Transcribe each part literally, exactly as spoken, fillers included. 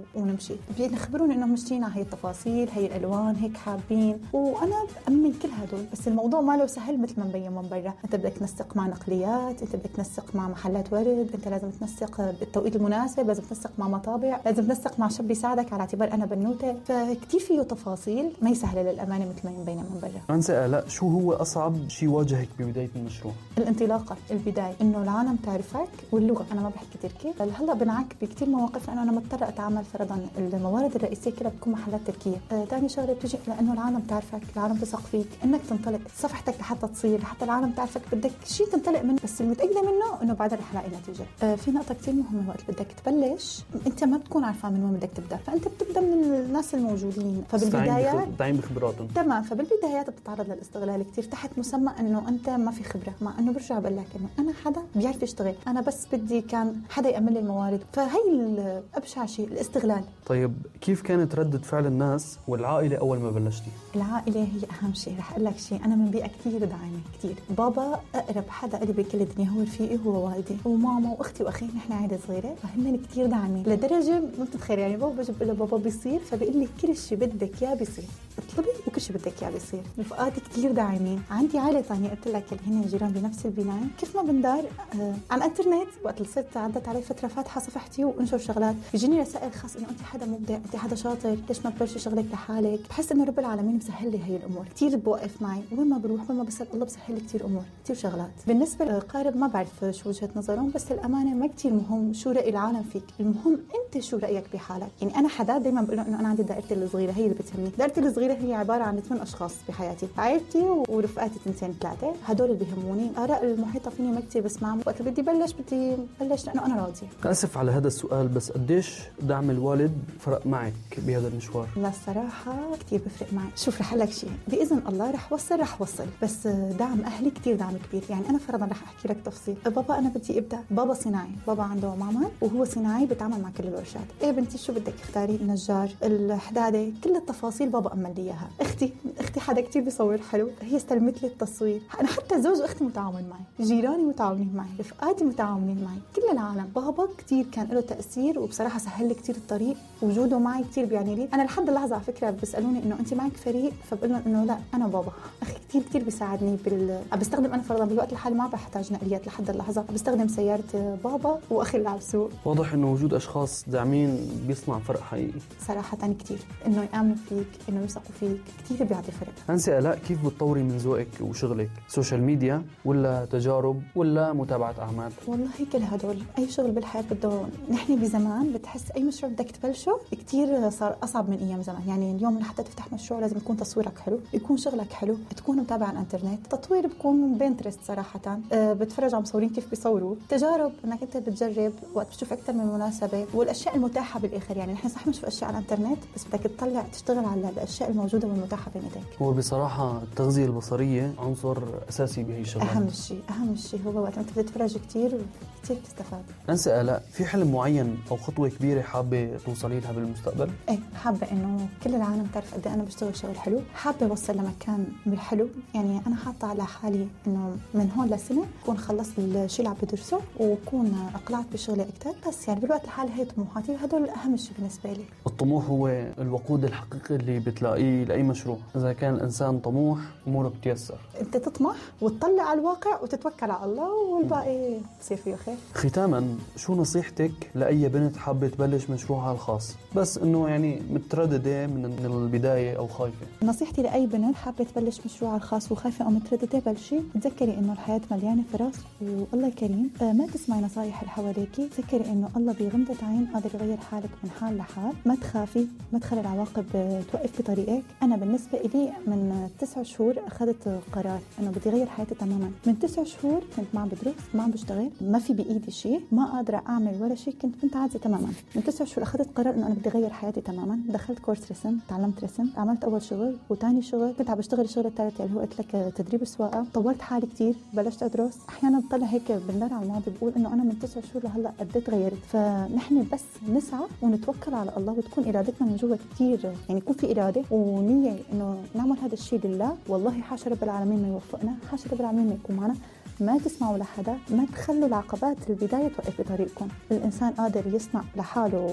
ونمشي. بيخبروني انه مشينا هي التفاصيل، هي الالوان، هيك حابين، وانا بامن كل هدول. بس الموضوع ما له سهل مثل ما مبين من برا. انت بدك تنسق مع نقليات، انت بدك تنسق مع محلات ورد، انت لازم تنسق بالتوقيت المناسب، لازم تنسق مع مطابع، لازم تنسق مع شاب يساعدك على اعتبار انا بنوته. فكتير فيه تفاصيل ما يسهل للامانه مثل ما مبين من برا. أنسة لا، شو هو اصعب شيء واجهك ببدايه المشروع؟ الانطلاقه، البدايه، انه العالم تعرفك، واللغه. انا ما بحكي تركي، هلا بنعك بكثير مواقف لانه انا مضطره اتعامل. فرضا الموارد الرئيسيه كلها بتكون محلات تركيه. آه، ثاني شغله بتجي لانه العالم تعرفك، العالم تثق فيك، انك تنطلق صفحتك لحتى تصير، حتى العالم تعرفك. بدك شيء تنطلق منه، بس المتاكده منه انه بعدها رح الاقي نتيجه. آه، في نقطه كثير مهمه، وقت بدك تبلش انت ما بتكون عارفه من وين بدك تبدا، فانت بتبدا من الناس الموجودين. فبالبدايات تستعين بخبراتهم. تمام. فبالبدايات بتتعرض للاستغلال كثير تحت مسمى انه انت ما في خبره، مع انه برجع بقول لك انه انا حدا بيعرف يشتغل، انا بس بدي كان حدا يأمن لي الموارد. فهي ابشع شيء الاستغلال. طيب كيف كانت ردة فعل الناس والعائله اول ما بلشتي؟ العائله هي اهم شيء. رح اقول لك شيء، انا من بيئه كثير داعمه كثير. بابا اقرب حدا لي بكل الدنيا هو رفيقي، هو والدي وماما واختي واخي. نحن عائله صغيره، فهن كثير داعمين لدرجه ما بتتخيل. يعني بابا بجيب له بابا بيصير، فبيقول لي كل شيء بدك اياه بيصير، اطلبي وكل شيء بدك اياه بيصير. رفقاتي كثير داعمين. عندي عائله ثانيه قلت لك اللي هن جيران بنفس البنايه. كيف ما بندار آه على الانترنت، وقت صرت عدت علي فتره فاتحه صفحتي وانشر شغلات، بيجيني رسائل خاص انه انت حدا مبدع، انت حدا شاطر، ليش ما تبلشي شغلك لحالك. بحس انه رب العالمين مسهل لي هي الامور كثير. بوقف معي وين ما بروح، وين ما بسال الله بسهل لي كثير امور، كثير شغلات. بالنسبه للقارب ما بعرف شو وجهه نظرهم، بس الامانه ما كثير مهم شو راي العالم فيك، المهم انت شو رايك بحالك. يعني انا حدا دائما بقول انه انا عندي دائرتي الصغيره هي اللي بتهمني. دائرتي الصغيره هي عباره عن ثمان اشخاص بحياتي، عائلتي ورفقاتي اثنتين ثلاثه، هدول اللي بيهموني. اراء المحيطه فيني ما كثير بسمعهم. وقت بدي بلش بدي بلش لانه انا راضيه. اسف على هذا السؤال، بس قديش دعم الوالد فرق معك بهذا المشوار؟ لا الصراحه كثير بفرق معي. شوف رح لك شيء، باذن الله رح وصل رح وصل بس دعم اهلي كثير دعم كبير. يعني انا فرضا رح احكي لك تفصيل. بابا انا بدي ابدا، بابا صناعي، بابا عنده معمل وهو صناعي بيتعامل مع كل الورشات. ايه بنتي شو بدك اختاري، النجار، الحداده، كل التفاصيل بابا امن لي اياها. اختي اختي حدا كثير بيصور حلو، هي استلمت لي التصوير. انا حتى زوج اختي متعاون معي، جيراني متعاونين معي، رفقاتي متعاونين معي، كل العالم. بابا كثير كان له تاثير، وبصراحه سهل لي كثير الطريق. وجوده معي كثير بيعني لي. انا لحد اللحظه على فكره بيسالوني انه انت معك فريق، فبقول لهم انه لا انا بابا. اخي كثير كثير بيساعدني بال بستخدم انا فرضا بالوقت الحالي ما بحتاج نقليات لحد اللحظه، بستخدم سياره بابا واخي اللي على السوق. واضح انه وجود اشخاص داعمين بيصنع فرق حقيقي صراحه كثير. انه يامنوا فيك، انه يثقوا فيك، كثير بيعطي فرق. أنسة آلاء، كيف بتطوري من ذوقك وشغلك؟ سوشيال ميديا ولا تجارب ولا متابعه اعمال؟ والله كل هدول. اي شغل بالحياه بده، نحن بزمان بتحس اي مشروع بدك تبلشه كثير صار اصعب من ايام زمان. يعني اليوم لحتى تفتح مشروع لازم يكون تصويرك حلو، يكون شغلك حلو، تكون متابع على الانترنت. تطوير بكون بينترست صراحه، أه بتفرج على مصورين كيف بيصوروا. تجارب انك انت بتجرب وقت بتشوف اكثر من مناسبه، والاشياء المتاحه بالاخر. يعني نحن صح بنشوف اشياء على الانترنت، بس بدك تطلع تشتغل على الاشياء الموجوده والمتاحه بين ايديك. هو بصراحه التغذيه البصريه عنصر اساسي بهي الشغلات. اهم شيء اهم شيء هو وقت انت بتتفرج كثير كثير تستفاد. أنسة آلاء، في حلم معين او خطوه كبيره حابه توصلي لها بالمستقبل؟ ايه حابه انه كل العالم تعرف قد ايه انا بشتغل شغل حلو. حابه اوصل لمكان حلو. يعني انا حاطه على حالي انه من هون لسنه اكون خلصت الشيء اللي عم بدرسه، واكون اقلعت بشغلي اكثر. بس يعني بالوقت الحالي هي طموحاتي، وهدول اهم شيء بالنسبه لي. الطموح هو الوقود الحقيقي اللي بتلاقيه لاي مشروع. اذا كان الانسان طموح اموره بتيسر. انت تطمح وتطلع على الواقع وتتوكل على الله، والباقي بصير فيه خير. ختاما، شو نصيحتك لاي بنت حابه تبلش مشروعها الخاص بس انه يعني متردده من البدايه او خايفه؟ نصيحتي لاي بنت حابه تبلش مشروعها الخاص وخايفه او متردده، بلشي. تذكري انه الحياه مليانه فرص والله كريم. آه ما تسمعي نصايح اللي حواليكي. تذكري انه الله بغمضه عين قادر يغير حالك من حال لحال. ما تخافي، ما تخلي العواقب توقف بطريقك. انا بالنسبه لي من تسع شهور اخذت قرار انه بدي اغير حياتي تماما. من تسع شهور كنت ما عم بدرس، ما عم بشتغل، ما في بايدي شيء، ما قادره اعمل ولا شيء، كنت بنت عادي تماما. من تسع شهور اخذت قرار انه انا بدي اغير حياتي تماما. دخلت كورس رسم، تعلمت رسم، عملت اول شغل وثاني شغل، كنت عم بشتغل الشغل الثالث اللي هو قلت لك تدريب السواقه. طورت حالي كثير، بلشت ادرس. احيانا بطلع هيك بندر على الماضي بقول انه انا من تسع شهور لهلا قد ايه تغيرت. فنحن بس نسعى ونتوكل على الله، وتكون ارادتنا من جوا كثير. يعني يكون في اراده ونيه انه نعمل هذا الشيء لله. والله حاشا رب العالمين ما يوفقنا، حاشا رب العالمين ما يكون معنا. ما تسمعوا لحدا، ما تخلوا العقبات البداية توقف بطريقكم. الإنسان قادر يصنع لحاله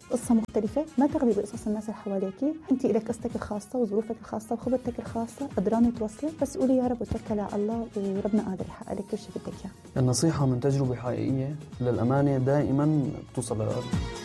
قصة مختلفة، ما تاخذي بقصص الناس اللي حواليكي، انت لك قصتك الخاصة وظروفك الخاصة وخبرتك الخاصة قدرانة توصلك، بس قولي يا رب وتوكلي على الله وربنا قادر يحقق لك كل شيء بدك اياه. النصيحة من تجربة حقيقية للأمانة دائما بتوصل للقلب.